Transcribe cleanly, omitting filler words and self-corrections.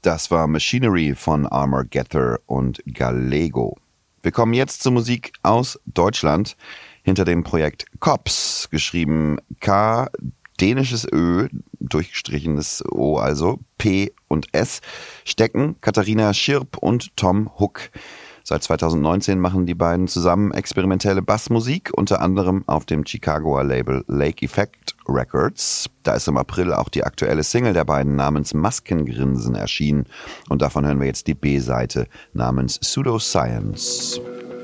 Das war Machinery von Armageddon und Gallego. Wir kommen jetzt zur Musik aus Deutschland. Hinter dem Projekt Cops, geschrieben K, dänisches Ö, durchgestrichenes O, also P und S, stecken Katharina Schirp und Tom Hook. Seit 2019 machen die beiden zusammen experimentelle Bassmusik, unter anderem auf dem Chicagoer Label Lake Effect Records. Da ist im April auch die aktuelle Single der beiden namens Maskengrinsen erschienen. Und davon hören wir jetzt die B-Seite namens Pseudoscience.